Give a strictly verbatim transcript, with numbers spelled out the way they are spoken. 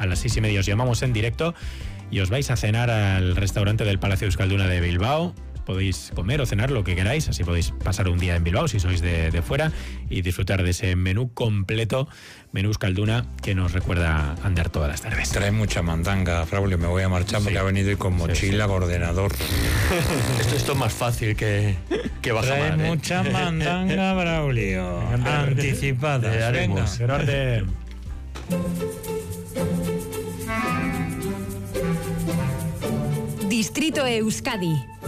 a las seis y media os llamamos en directo y os vais a cenar al restaurante del Palacio Euskalduna de Bilbao. Podéis comer o cenar lo que queráis, así podéis pasar un día en Bilbao si sois de, de fuera y disfrutar de ese menú completo, menú Euskalduna, que nos recuerda andar todas las tardes. Trae mucha mandanga, Braulio, me voy a marchar porque sí. ha venido con mochila, sí, sí. ordenador. esto, esto es más fácil que, que bajar. Trae ¿eh? mucha mandanga, Braulio, anticipada. Venga, Gerardo. Distrito Euskadi.